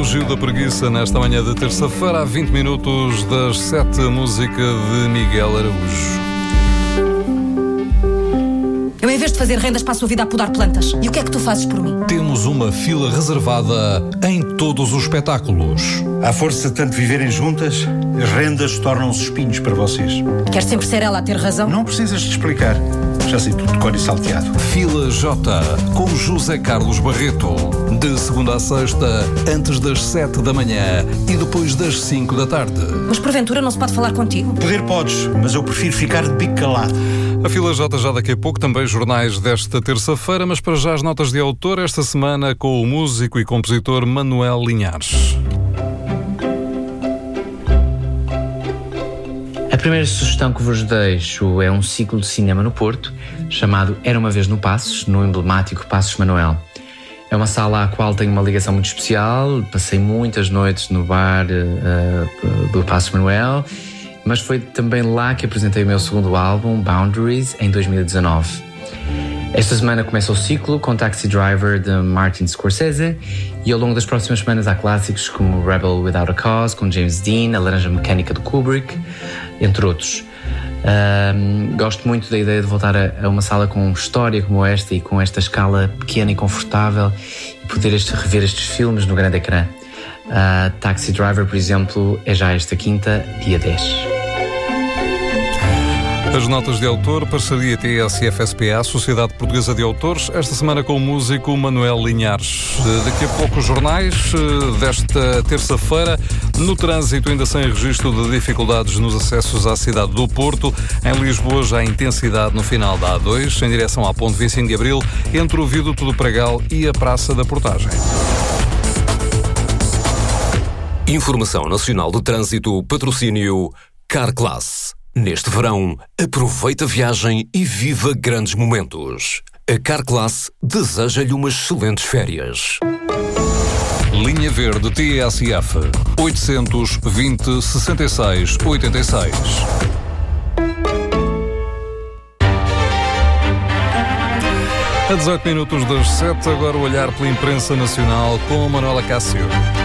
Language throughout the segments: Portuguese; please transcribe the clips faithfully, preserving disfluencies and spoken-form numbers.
Elogio da Preguiça nesta manhã de terça-feira, há vinte minutos das sete, música de Miguel Araújo. Eu, em vez de fazer rendas, passo a vida a podar plantas. E o que é que tu fazes por mim? Temos uma fila reservada em todos os espetáculos. À força de tanto viverem juntas, as rendas tornam-se espinhos para vocês. Quer sempre ser ela a ter razão? Não precisas de explicar. Já sei tudo de cor e salteado. Fila J, com José Carlos Barreto. De segunda a sexta, antes das sete da manhã e depois das cinco da tarde. Mas porventura não se pode falar contigo? Poder podes, mas eu prefiro ficar de bico calado. A Fila J já daqui a pouco, também jornais desta terça-feira, mas para já as notas de autor esta semana com o músico e compositor Manuel Linhares. A primeira sugestão que vos deixo é um ciclo de cinema no Porto, chamado Era Uma Vez no Passos, no emblemático Passos Manuel. É uma sala à qual tenho uma ligação muito especial, passei muitas noites no bar uh, do Passos Manuel, mas foi também lá que apresentei o meu segundo álbum, Boundaries, em dois mil e dezanove. Esta semana começa o ciclo com Taxi Driver de Martin Scorsese e ao longo das próximas semanas há clássicos como Rebel Without a Cause, com James Dean, A Laranja Mecânica de Kubrick, entre outros. Um, gosto muito da ideia de voltar a, a uma sala com história como esta e com esta escala pequena e confortável e poder este, rever estes filmes no grande ecrã. Uh, Taxi Driver, por exemplo, é já esta quinta, dia dez. As notas de autor, parceria T S F S P A, Sociedade Portuguesa de Autores, esta semana com o músico Manuel Linhares. Daqui a pouco os jornais desta terça-feira. No trânsito, ainda sem registro de dificuldades nos acessos à cidade do Porto. Em Lisboa, já há intensidade no final da A dois, em direção à Ponte vinte e cinco de Abril, entre o Viaduto do Pragal e a Praça da Portagem. Informação Nacional do Trânsito, patrocínio Carclass. Neste verão, aproveita a viagem e viva grandes momentos. A Carclass deseja-lhe umas excelentes férias. Linha Verde T S F oitocentos e vinte, sessenta e seis, oitenta e seis. A dezoito minutos das sete, agora o olhar pela imprensa nacional com a Manuela Cássio.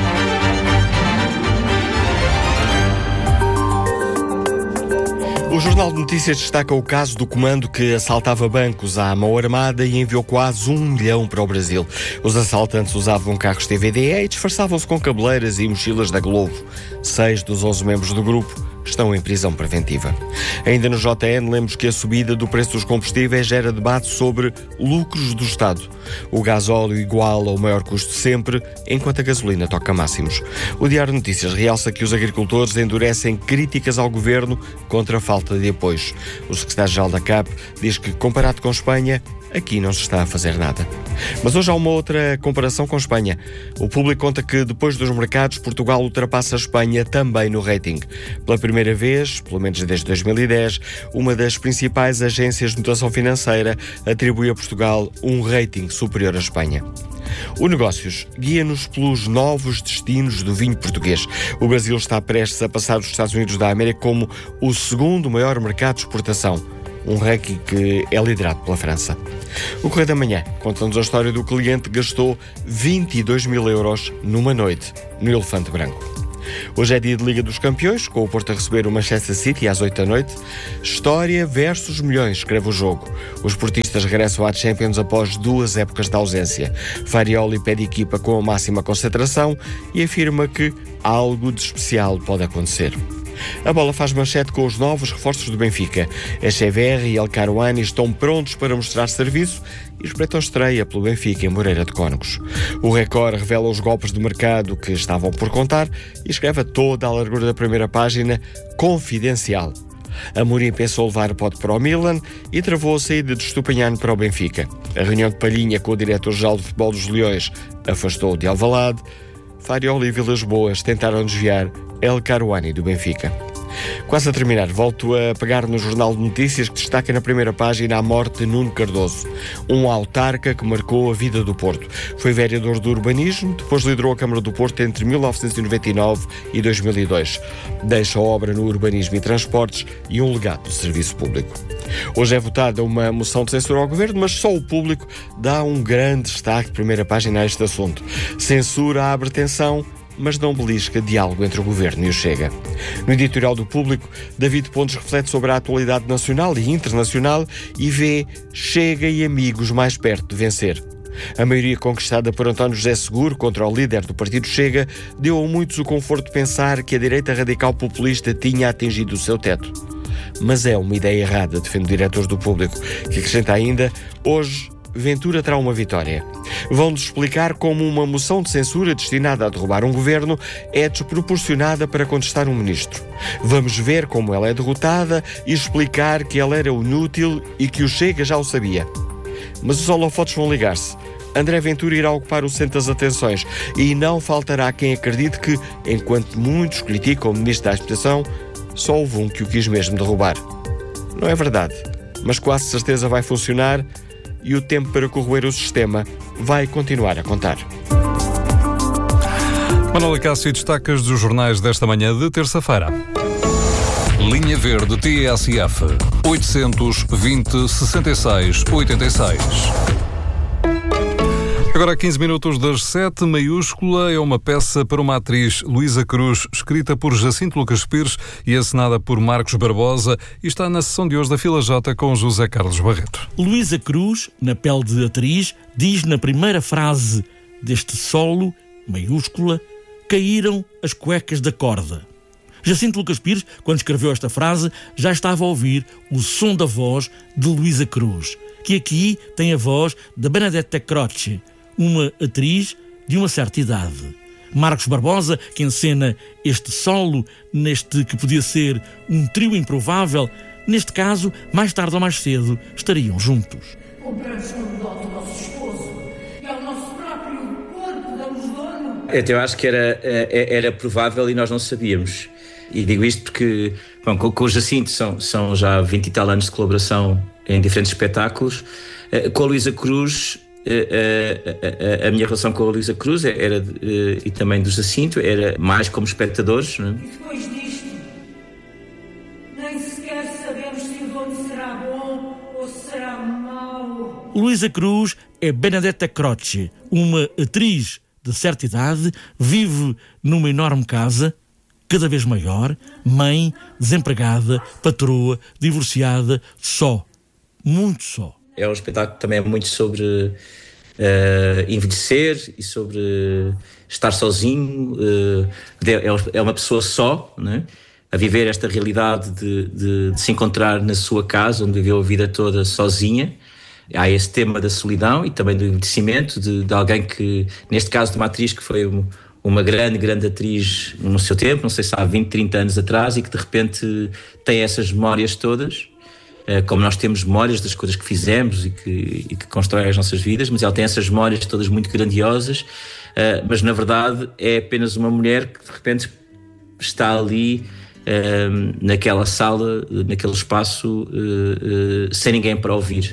O Jornal de Notícias destaca o caso do comando que assaltava bancos à mão armada e enviou quase um milhão para o Brasil. Os assaltantes usavam carros T V D E e disfarçavam-se com cabeleiras e mochilas da Globo. Seis dos onze membros do grupo estão em prisão preventiva. Ainda no J N, lemos que a subida do preço dos combustíveis gera debate sobre lucros do Estado. O gasóleo iguala o maior custo sempre, enquanto a gasolina toca máximos. O Diário de Notícias realça que os agricultores endurecem críticas ao governo contra a falta de apoios. O secretário-geral da C A P diz que, comparado com Espanha, aqui não se está a fazer nada. Mas hoje há uma outra comparação com Espanha. O Público conta que, depois dos mercados, Portugal ultrapassa a Espanha também no rating. Pela primeira vez, pelo menos desde dois mil e dez, uma das principais agências de notação financeira atribui a Portugal um rating superior à Espanha. O Negócios guia-nos pelos novos destinos do vinho português. O Brasil está prestes a passar os Estados Unidos da América como o segundo maior mercado de exportação. Um ranking que é liderado pela França. O Correio da Manhã conta-nos a história do cliente que gastou vinte e dois mil euros numa noite no Elefante Branco. Hoje é dia de Liga dos Campeões, com o Porto a receber o Manchester City às oito da noite. História versus milhões, escreve o jogo. Os portistas regressam à Champions após duas épocas de ausência. Farioli pede equipa com a máxima concentração e afirma que algo de especial pode acontecer. A Bola faz manchete com os novos reforços do Benfica. Echeverri e El Karouani estão prontos para mostrar serviço e espreitam estreia pelo Benfica em Moreira de Cónegos. O Record revela os golpes de mercado que estavam por contar e escreve a toda a largura da primeira página confidencial. Amorim pensou levar o pote para o Milan e travou a saída de Estupiñán para o Benfica. A reunião de Palhinha com o diretor-geral de futebol dos Leões afastou-o de Alvalade. Farioli e Vilas Boas tentaram desviar El Karouani do Benfica. Quase a terminar, volto a pegar no Jornal de Notícias que destaca na primeira página a morte de Nuno Cardoso, um autarca que marcou a vida do Porto. Foi vereador do urbanismo, depois liderou a Câmara do Porto entre mil novecentos e noventa e nove e dois mil e dois. Deixa a obra no urbanismo e transportes e um legado do serviço público. Hoje é votada uma moção de censura ao governo, mas só o Público dá um grande destaque de primeira página a este assunto. Censura abre tensão mas não belisca diálogo entre o Governo e o Chega. No editorial do Público, David Pontes reflete sobre a atualidade nacional e internacional e vê Chega e amigos mais perto de vencer. A maioria conquistada por António José Seguro contra o líder do partido Chega deu a muitos o conforto de pensar que a direita radical populista tinha atingido o seu teto. Mas é uma ideia errada, defende o diretor do Público, que acrescenta ainda: hoje Ventura terá uma vitória. Vão-nos explicar como uma moção de censura destinada a derrubar um governo é desproporcionada para contestar um ministro. Vamos ver como ela é derrotada e explicar que ela era inútil e que o Chega já o sabia. Mas os holofotes vão ligar-se. André Ventura irá ocupar o centro das atenções e não faltará quem acredite que, enquanto muitos criticam o ministro da Habitação, só houve um que o quis mesmo derrubar. Não é verdade, mas quase certeza vai funcionar e o tempo para corroer o sistema vai continuar a contar. Manuela Cássio, destacas dos jornais desta manhã de terça-feira. Linha Verde T S F oitocentos e vinte, sessenta e seis, oitenta e seis. Agora, a quinze minutos das sete, Maiúscula é uma peça para uma atriz, Luísa Cruz, escrita por Jacinto Lucas Pires e assinada por Marcos Barbosa, e está na sessão de hoje da Fila J com José Carlos Barreto. Luísa Cruz, na pele de atriz, diz na primeira frase deste solo, Maiúscula, caíram as cuecas da corda. Jacinto Lucas Pires, quando escreveu esta frase, já estava a ouvir o som da voz de Luísa Cruz, que aqui tem a voz da Benedetta Croce, uma atriz de uma certa idade. Marcos Barbosa, que encena este solo neste que podia ser um trio improvável, neste caso, mais tarde ou mais cedo, estariam juntos. Compramos como dote o nosso esposo e ao nosso próprio corpo damos dono. Eu acho que era, era provável e nós não sabíamos. E digo isto porque, bom, com o Jacinto são, são já vinte e tal anos de colaboração em diferentes espetáculos. Com a Luísa Cruz, a, a, a minha relação com a Luísa Cruz era, e também do Jacinto, era mais como espectadores. Não é? E depois disto, nem sequer sabemos se o dono será bom ou será mau. Luísa Cruz é Benedetta Croce, uma atriz de certa idade, vive numa enorme casa, cada vez maior, mãe, desempregada, patroa, divorciada, só. Muito só. É um espetáculo que também é muito sobre uh, envelhecer e sobre estar sozinho. Uh, é uma pessoa só, né? A viver esta realidade de, de, de se encontrar na sua casa, onde viveu a vida toda sozinha. Há esse tema da solidão e também do envelhecimento, de, de alguém que, neste caso de uma atriz que foi um, uma grande, grande atriz no seu tempo, não sei se há vinte, trinta anos atrás, e que de repente tem essas memórias todas, como nós temos memórias das coisas que fizemos e que, e que constroem as nossas vidas, mas ela tem essas memórias todas muito grandiosas, mas na verdade é apenas uma mulher que de repente está ali naquela sala, naquele espaço, sem ninguém para ouvir.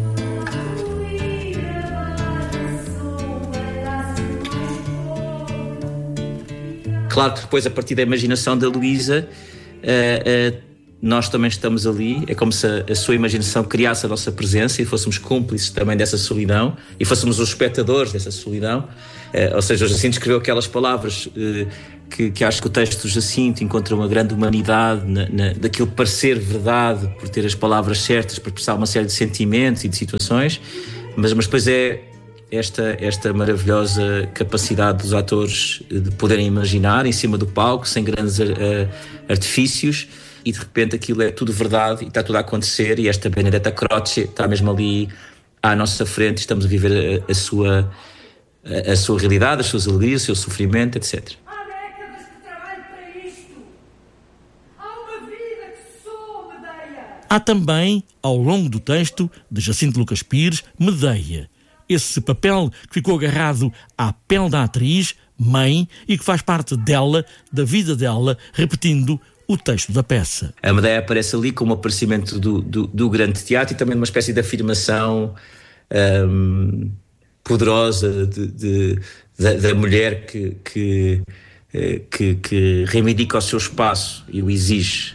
Claro que depois, a partir da imaginação da Luísa, uh, uh, nós também estamos ali. É como se a, a sua imaginação criasse a nossa presença e fôssemos cúmplices também dessa solidão e fôssemos os espectadores dessa solidão. Uh, ou seja, o Jacinto escreveu aquelas palavras uh, que, que acho que o texto do Jacinto encontra uma grande humanidade na, na, daquilo parecer verdade, por ter as palavras certas, para expressar uma série de sentimentos e de situações, mas, mas depois é Esta, esta maravilhosa capacidade dos atores de poderem imaginar em cima do palco, sem grandes uh, artifícios, e de repente aquilo é tudo verdade e está tudo a acontecer, e esta Benedetta Croce está mesmo ali à nossa frente, estamos a viver a, a, sua, a, a sua realidade, as suas alegrias, o seu sofrimento, etcétera. Há décadas que trabalho para isto. Há uma vida que sou Medeia. Há também, ao longo do texto de Jacinto Lucas Pires, Medeia. Esse papel que ficou agarrado à pele da atriz, mãe, e que faz parte dela, da vida dela, repetindo o texto da peça. A Medeia aparece ali como aparecimento do, do, do grande teatro e também de uma espécie de afirmação um, poderosa de, de, da, da mulher que, que, que, que reivindica o seu espaço e o exige.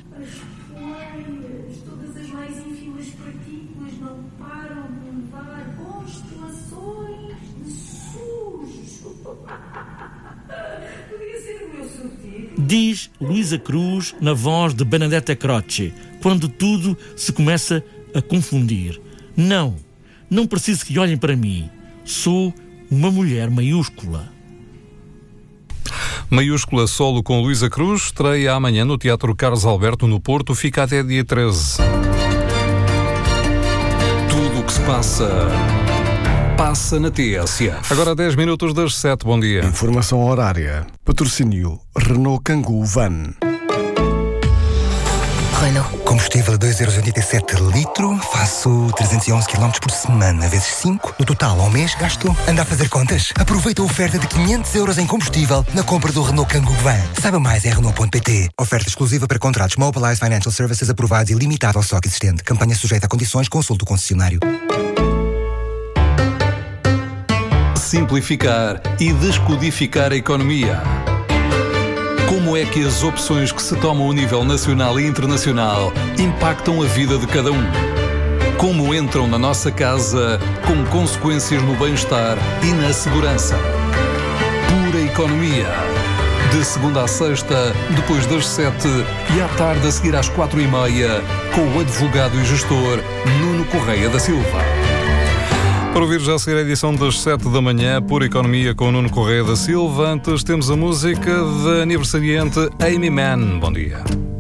Podia Diz Luísa Cruz na voz de Benedetta Croce, quando tudo se começa a confundir. Não, não preciso que olhem para mim. Sou uma mulher maiúscula. Maiúscula solo com Luísa Cruz, estreia amanhã no Teatro Carlos Alberto, no Porto, fica até dia treze. Tudo o que se passa, passa na T S F. Agora dez minutos das sete, bom dia. Informação horária. Patrocínio Renault Kangoo Van. Renault. Combustível a dois euros e oitenta e sete litro, faço trezentos e onze quilómetros por semana, vezes cinco. No total, ao mês, gasto. Anda a fazer contas? Aproveita a oferta de quinhentos euros em combustível na compra do Renault Kangoo Van. Saiba mais em Renault ponto pt. Oferta exclusiva para contratos Mobilize Financial Services aprovados e limitada ao estoque existente. Campanha sujeita a condições, consulte o concessionário. Simplificar e descodificar a economia. Como é que as opções que se tomam a nível nacional e internacional impactam a vida de cada um? Como entram na nossa casa com consequências no bem-estar e na segurança? Pura economia. De segunda à sexta, depois das sete e à tarde a seguir às quatro e meia, com o advogado e gestor Nuno Correia da Silva. Para ouvir já a seguir a edição das sete da manhã, Pura Economia com o Nuno Correia da Silva. Antes temos a música da aniversariante Amy Mann. Bom dia.